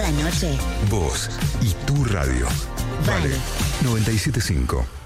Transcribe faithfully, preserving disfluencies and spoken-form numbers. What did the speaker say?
Esta noche. Vos y tu radio. Vale. Vale. noventa y siete punto cinco.